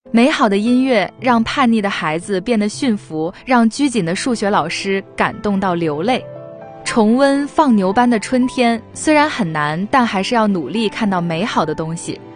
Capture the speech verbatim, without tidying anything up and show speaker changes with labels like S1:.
S1: 美好的音乐让叛逆的孩子变得驯服，让拘谨的数学老师感动到流泪。重温放牛班的春天，虽然很难，但还是要努力看到美好的东西。